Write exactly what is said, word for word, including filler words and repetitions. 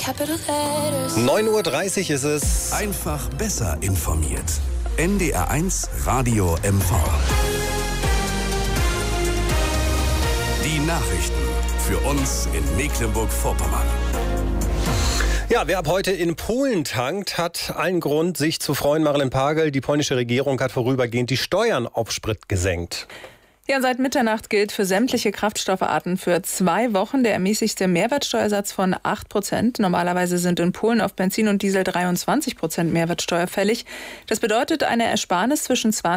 neun Uhr dreißig ist es. Einfach besser informiert. N D R eins Radio M V. Die Nachrichten für uns in Mecklenburg-Vorpommern. Ja, wer ab heute in Polen tankt, hat allen Grund, sich zu freuen. Marilyn Pagel, die polnische Regierung hat vorübergehend die Steuern auf Sprit gesenkt. Ja, seit Mitternacht gilt für sämtliche Kraftstoffarten für zwei Wochen der ermäßigte Mehrwertsteuersatz von acht Prozent. Normalerweise sind in Polen auf Benzin und Diesel dreiundzwanzig Prozent Mehrwertsteuer fällig. Das bedeutet eine Ersparnis zwischen zwanzig